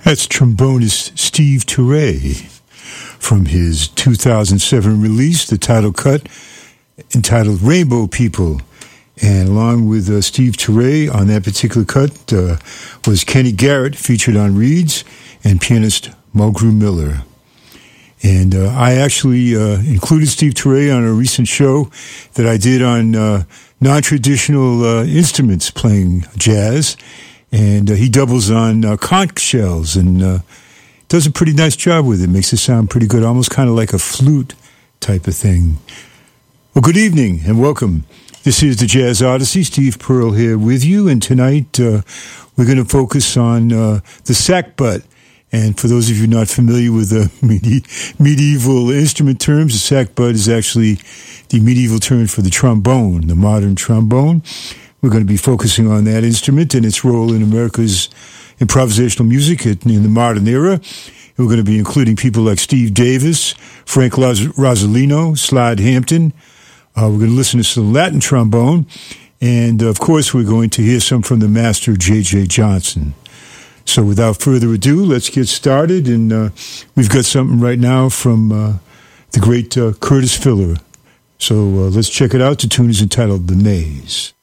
That's trombonist Steve Turre from his 2007 release, the title cut, entitled Rainbow People. And along with Steve Turre on that particular cut was Kenny Garrett, featured on Reeds, and pianist Mulgrew Miller. And I actually included Steve Turre on a recent show that I did on non-traditional instruments playing jazz. And he doubles on conch shells and does a pretty nice job with it. Makes it sound pretty good, almost kind of like a flute type of thing. Well, good evening and welcome. This is the Jazz Odyssey. Steve Pearl here with you. And tonight we're going to focus on the sackbut. And for those of you not familiar with the medieval instrument terms, the sackbut is actually the medieval term for the trombone, the modern trombone. We're going to be focusing on that instrument and its role in America's improvisational music in the modern era. We're going to be including people like Steve Davis, Frank Rosolino, Slide Hampton. We're going to listen to some Latin trombone. And, of course, we're going to hear some from the master J.J. Johnson. So without further ado, let's get started. And we've got something right now from the great Curtis Filler. So let's check it out. The tune is entitled The Maze.